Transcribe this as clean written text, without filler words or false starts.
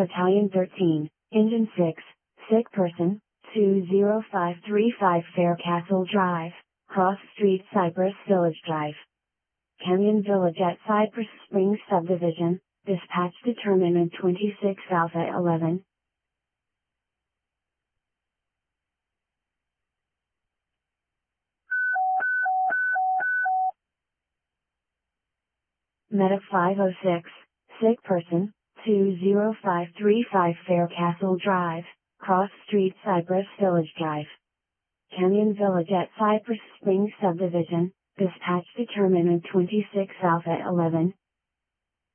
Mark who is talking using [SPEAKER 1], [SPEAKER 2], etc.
[SPEAKER 1] Battalion 13, Engine 6, sick person, 20535 Faircastle Drive, Cross Street, Cypress Village Drive. Canyon Village at Cypress Springs Subdivision, dispatch determinant 26 Alpha 11. Medic 506, sick person, 20535 Faircastle Drive, Cross Street, Cypress Village Drive. Canyon Village at Cypress Springs Subdivision, dispatch determinant 26 Alpha 11.